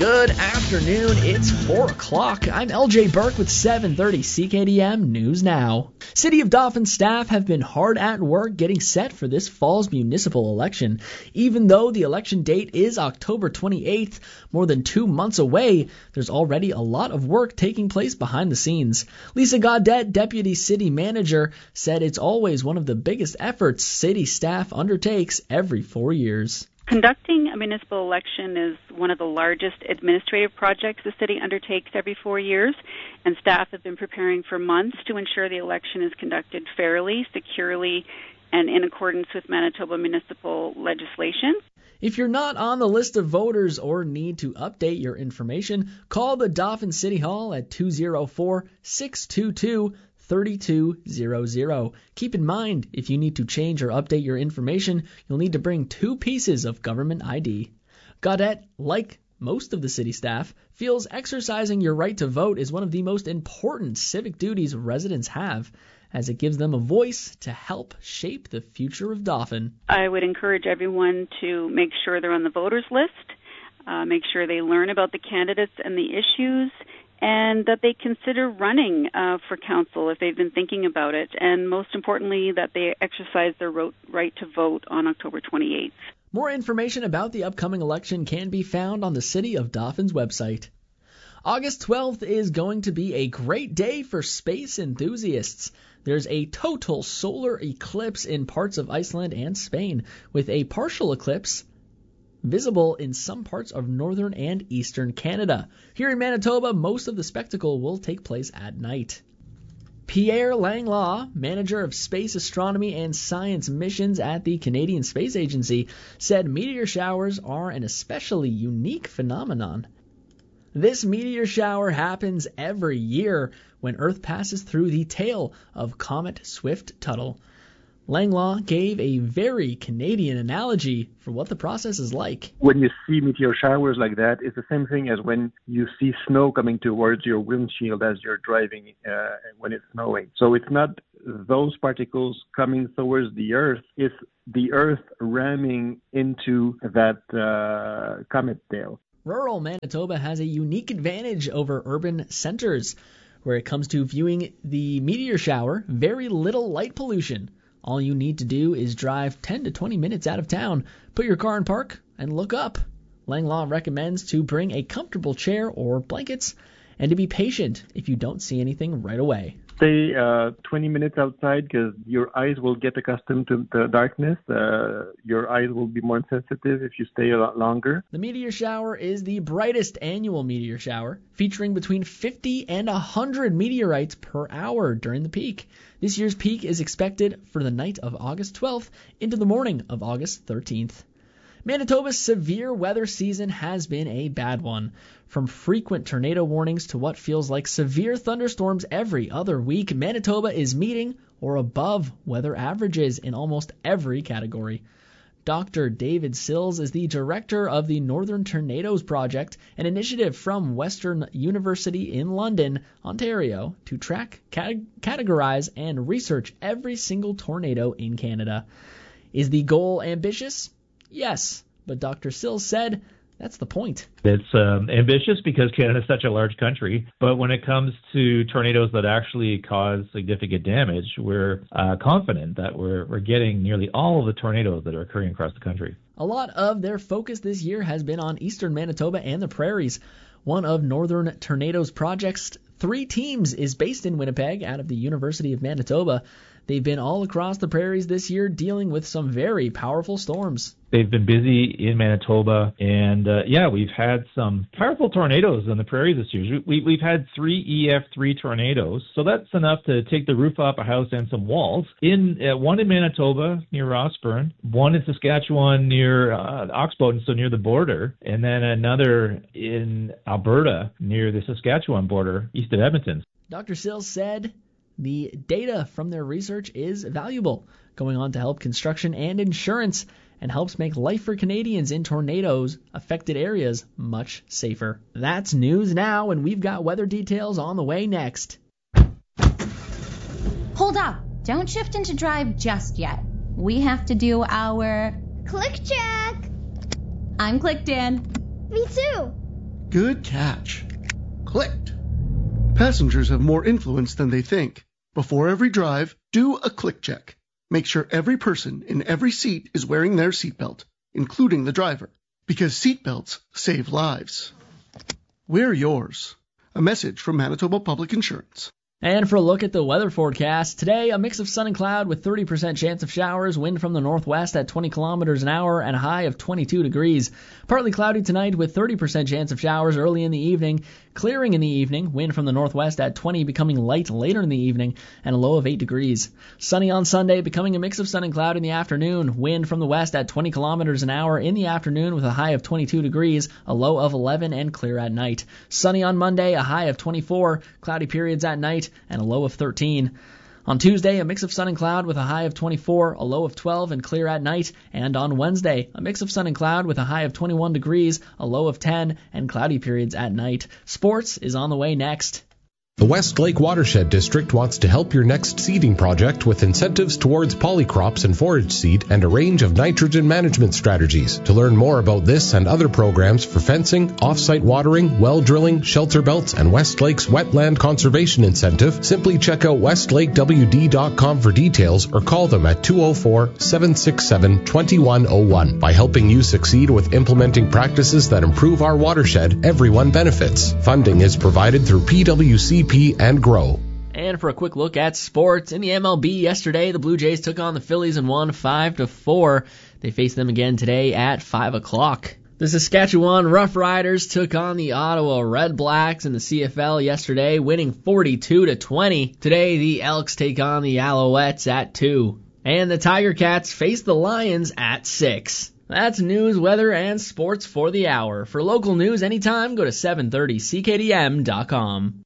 Good afternoon, it's 4 o'clock. I'm LJ Burke with 730 CKDM News Now. City of Dauphin staff have been hard at work getting set for this fall's municipal election. Even though the election date is October 28th, more than 2 months away, there's already a lot of work taking place behind the scenes. Lisa Gaudette, Deputy City Manager, said it's always one of the biggest efforts city staff undertakes every 4 years. Conducting a municipal election is one of the largest administrative projects the city undertakes every 4 years, and staff have been preparing for months to ensure the election is conducted fairly, securely, and in accordance with Manitoba municipal legislation. If you're not on the list of voters or need to update your information, call the Dauphin City Hall at 204-622-3200. Keep in mind, if you need to change or update your information, you'll need to bring 2 pieces of government ID. Gaudette, like most of the city staff, feels exercising your right to vote is one of the most important civic duties residents have, as it gives them a voice to help shape the future of Dauphin. I would encourage everyone to make sure they're on the voters list, make sure they learn about the candidates and the issues, and that they consider running for council if they've been thinking about it, and most importantly, that they exercise their right to vote on October 28th. More information about the upcoming election can be found on the City of Dauphin's website. August 12th is going to be a great day for space enthusiasts. There's a total solar eclipse in parts of Iceland and Spain, with a partial eclipse visible in some parts of northern and eastern Canada. Here in Manitoba, most of the spectacle will take place at night. Pierre Langlois, manager of space astronomy and science missions at the Canadian Space Agency, said meteor showers are an especially unique phenomenon. This meteor shower happens every year when Earth passes through the tail of Comet Swift-Tuttle. Langlois gave a very Canadian analogy for what the process is like. When you see meteor showers like that, it's the same thing as when you see snow coming towards your windshield as you're driving when it's snowing. So it's not those particles coming towards the Earth, it's the Earth ramming into that comet tail. Rural Manitoba has a unique advantage over urban centers. Where it comes to viewing the meteor shower, very little light pollution. All you need to do is drive 10 to 20 minutes out of town, put your car in park, and look up. Langlois recommends to bring a comfortable chair or blankets, and to be patient if you don't see anything right away. Stay 20 minutes outside because your eyes will get accustomed to the darkness. Your eyes will be more sensitive if you stay a lot longer. The meteor shower is the brightest annual meteor shower, featuring between 50 and 100 meteorites per hour during the peak. This year's peak is expected for the night of August 12th into the morning of August 13th. Manitoba's severe weather season has been a bad one. From frequent tornado warnings to what feels like severe thunderstorms every other week, Manitoba is meeting or above weather averages in almost every category. Dr. David Sills is the director of the Northern Tornadoes Project, an initiative from Western University in London, Ontario, to track, categorize, and research every single tornado in Canada. Is the goal ambitious? Yes, but Dr. Sills said that's the point. It's ambitious because Canada is such a large country, but when it comes to tornadoes that actually cause significant damage, we're confident that we're getting nearly all of the tornadoes that are occurring across the country. A lot of their focus this year has been on eastern Manitoba and the prairies. One of Northern Tornadoes Project's 3 teams is based in Winnipeg out of the University of Manitoba. They've been all across the prairies this year dealing with some very powerful storms. They've been busy in Manitoba, and we've had some powerful tornadoes on the prairies this year. We've had 3 EF3 tornadoes, so that's enough to take the roof off a house and some walls. One in Manitoba near Rossburn, one in Saskatchewan near Oxbow, so near the border, and then another in Alberta near the Saskatchewan border, east of Edmonton. Dr. Sills said the data from their research is valuable, going on to help construction and insurance, and helps make life for Canadians in tornadoes-affected areas much safer. That's News Now, and we've got weather details on the way next. Hold up. Don't shift into drive just yet. We have to do our click check. I'm clicked in. Me too. Good catch. Clicked. Passengers have more influence than they think. Before every drive, do a click check. Make sure every person in every seat is wearing their seatbelt, including the driver, because seatbelts save lives. Wear yours. A message from Manitoba Public Insurance. And for a look at the weather forecast, today a mix of sun and cloud with 30% chance of showers, wind from the northwest at 20 kilometers an hour, and a high of 22 degrees. Partly cloudy tonight with 30% chance of showers early in the evening, clearing in the evening, wind from the northwest at 20, becoming light later in the evening, and a low of 8 degrees. Sunny on Sunday, becoming a mix of sun and cloud in the afternoon, wind from the west at 20 kilometers an hour in the afternoon with a high of 22 degrees, a low of 11, and clear at night. Sunny on Monday, a high of 24, cloudy periods at night, and a low of 13. On Tuesday, a mix of sun and cloud with a high of 24, a low of 12, and clear at night. And on Wednesday, a mix of sun and cloud with a high of 21 degrees, a low of 10, and cloudy periods at night. Sports is on the way next. The Westlake Watershed District wants to help your next seeding project with incentives towards polycrops and forage seed and a range of nitrogen management strategies. To learn more about this and other programs for fencing, off-site watering, well drilling, shelter belts, and Westlake's wetland conservation incentive, simply check out westlakewd.com for details or call them at 204-767-2101. By helping you succeed with implementing practices that improve our watershed, everyone benefits. Funding is provided through PWCP and GROW. And for a quick look at sports, in the MLB yesterday, the Blue Jays took on the Phillies and won 5-4. They face them again today at 5 o'clock. The Saskatchewan Roughriders took on the Ottawa Red Blacks in the CFL yesterday, winning 42-20. Today, the Elks take on the Alouettes at 2. And the Tiger Cats face the Lions at 6. That's news, weather, and sports for the hour. For local news anytime, go to 730CKDM.com.